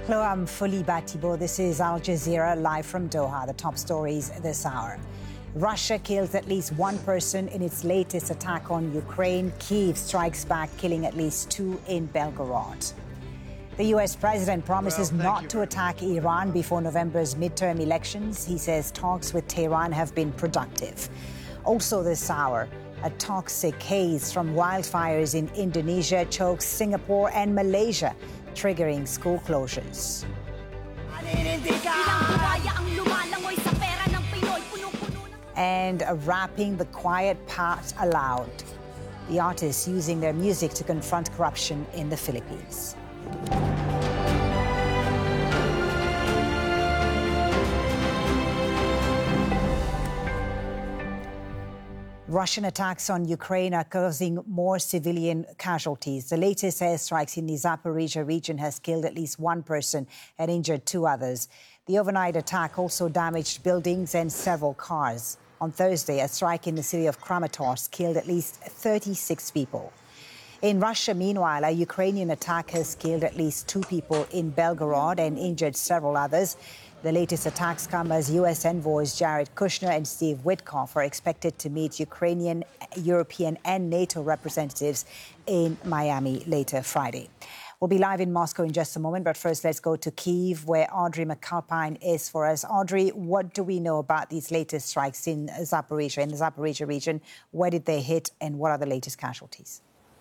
Hello, I'm Fuli Batibo. This is Al Jazeera live from Doha. The top stories this hour. Russia kills at least one person in its latest attack on Ukraine. Kyiv strikes back, killing at least 2 in Belgorod. The U.S. president promises not to attack Iran before November's midterm elections. He says talks with Tehran have been productive. Also this hour, a toxic haze from wildfires in Indonesia chokes Singapore and Malaysia, triggering school closures. And rapping the quiet part aloud. The artists using their music to confront corruption in the Philippines. Russian attacks on Ukraine are causing more civilian casualties. The latest airstrikes in the Zaporizhzhia region has killed at least one person and injured 2 others. The overnight attack also damaged buildings and several cars. On Thursday, a strike in the city of Kramatorsk killed at least 36 people. In Russia, meanwhile, a Ukrainian attack has killed at least 2 people in Belgorod and injured several others. The latest attacks come as U.S. envoys Jared Kushner and Steve Witkoff are expected to meet Ukrainian, European and NATO representatives in Miami later Friday. We'll be live in Moscow in just a moment, but first let's go to Kyiv, where Audrey McAlpine is for us. Audrey, what do we know about these latest strikes in Zaporizhzhia, in the Zaporizhzhia region? Where did they hit and what are the latest casualties?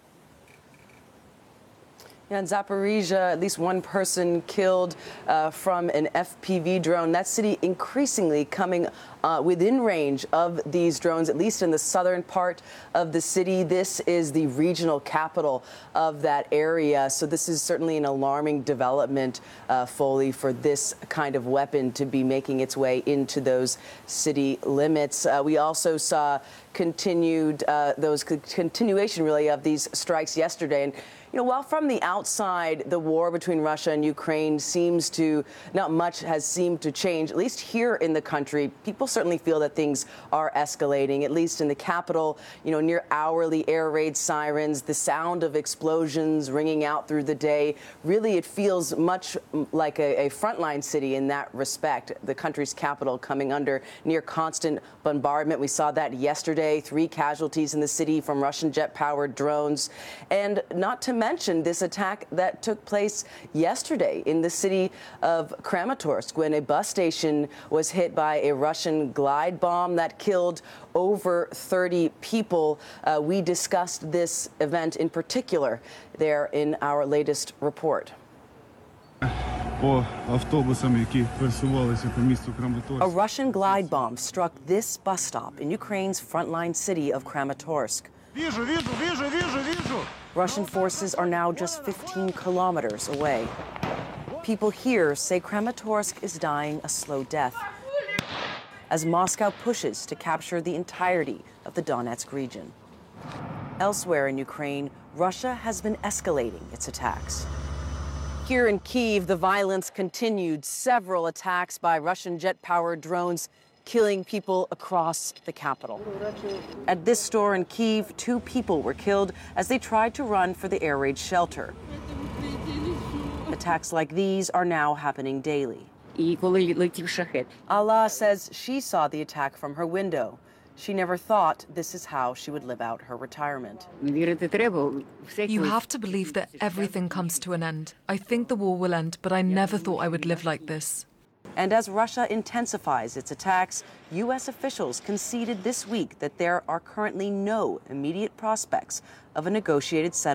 In Zaporizhzhia, at least one person killed from an FPV drone. That city increasingly coming within range of these drones, at least in the southern part of the city. This is the regional capital of that area. So this is certainly an alarming development, Foley, for this kind of weapon to be making its way into those city limits. We also saw continuation, really, of these strikes yesterday. And while from the outside, the war between Russia and Ukraine not much has seemed to change, at least here in the country, people certainly feel that things are escalating, at least in the capital, near hourly air raid sirens, the sound of explosions ringing out through the day. Really, it feels much like a frontline city in that respect, the country's capital coming under near constant bombardment. We saw that yesterday, 3 casualties in the city from Russian jet-powered drones. And not to mention this attack that took place yesterday in the city of Kramatorsk when a bus station was hit by a Russian glide bomb that killed over 30 people. We discussed this event in particular there in our latest report. A Russian glide bomb struck this bus stop in Ukraine's frontline city of Kramatorsk. Russian forces are now just 15 kilometers away. People here say Kramatorsk is dying a slow death as Moscow pushes to capture the entirety of the Donetsk region. Elsewhere in Ukraine, Russia has been escalating its attacks. Here in Kyiv, the violence continued. Several attacks by Russian jet-powered drones killing people across the capital. At this store in Kyiv, 2 people were killed as they tried to run for the air raid shelter. Attacks like these are now happening daily. Allah says she saw the attack from her window. She never thought this is how she would live out her retirement. You have to believe that everything comes to an end. I think the war will end, but I never thought I would live like this. And as Russia intensifies its attacks, U.S. officials conceded this week that there are currently no immediate prospects of a negotiated settlement.